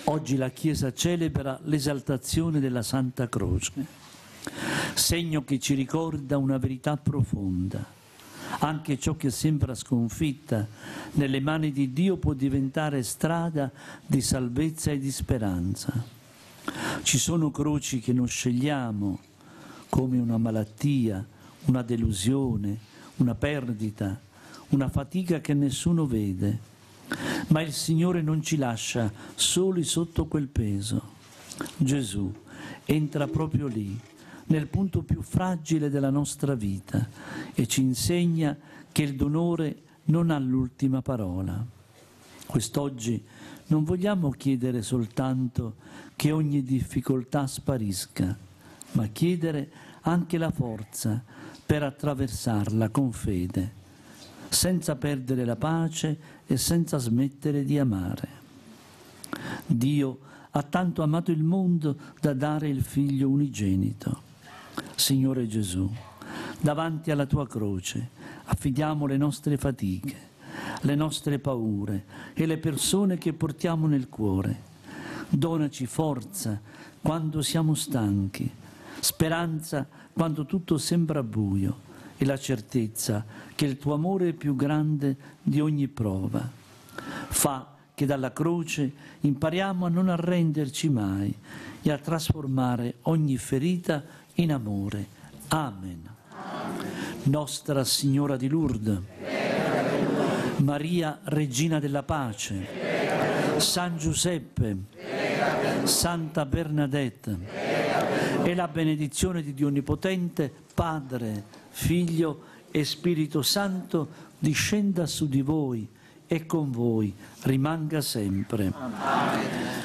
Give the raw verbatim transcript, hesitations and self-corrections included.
Oggi la Chiesa celebra l'esaltazione della Santa Croce, segno che ci ricorda una verità profonda. Anche ciò che sembra sconfitta, nelle mani di Dio può diventare strada di salvezza e di speranza. Ci sono croci che non scegliamo, come una malattia, una delusione, una perdita, una fatica che nessuno vede. Ma il Signore non ci lascia soli sotto quel peso. Gesù entra proprio lì, nel punto più fragile della nostra vita, e ci insegna che il dolore non ha l'ultima parola. Quest'oggi non vogliamo chiedere soltanto che ogni difficoltà sparisca, ma chiedere anche la forza per attraversarla con fede, senza perdere la pace e senza smettere di amare. Dio ha tanto amato il mondo da dare il Figlio unigenito. Signore Gesù, davanti alla Tua croce affidiamo le nostre fatiche, le nostre paure e le persone che portiamo nel cuore. Donaci forza quando siamo stanchi, speranza quando tutto sembra buio e la certezza che il Tuo amore è più grande di ogni prova. Fa che dalla croce impariamo a non arrenderci mai e a trasformare ogni ferita in amore. Amen. Amen. Nostra Signora di Lourdes, Maria Regina della Pace, San Giuseppe, Santa Bernadette, e la benedizione di Dio Onnipotente, Padre, Figlio e Spirito Santo discenda su di voi e con voi rimanga sempre. Amen.